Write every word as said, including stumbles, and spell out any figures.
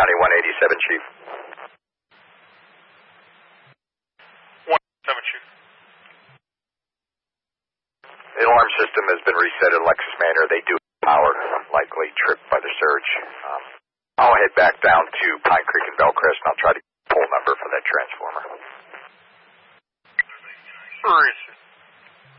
County one eighty-seven, Chief. one eighty-seven, Chief. The alarm system has been reset at Alexis Manor. They do have power, likely tripped by the surge. Um, I'll head back down to Pine Creek and Bellcrest